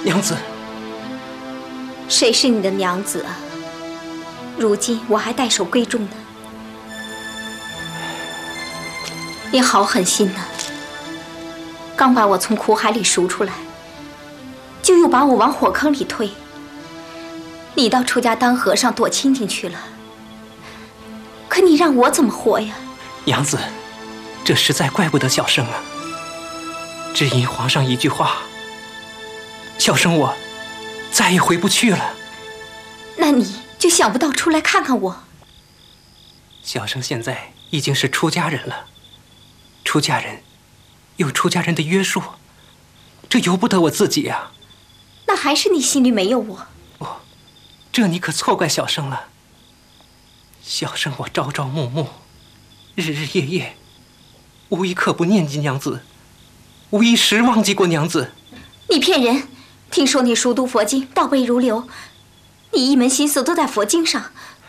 娘子， 谁是你的娘子啊？如今我还戴首贵重呢。你好狠心呐！刚把我从苦海里赎出来，就又把我往火坑里推。你到出家当和尚躲清静去了，可你让我怎么活呀？ 娘子，这实在怪不得小生啊。只因皇上一句话，小生我再也回不去了。 那你就想不到出来看看我？ 小生现在已经是出家人了，出家人有出家人的约束，这由不得我自己呀。 那还是你心里没有我？ 这你可错怪小生了。小生我朝朝暮暮，日日夜夜，无一刻不念及娘子，无一时忘记过娘子。 你骗人！听说你熟读佛经，倒背如流，你一门心思都在佛经上，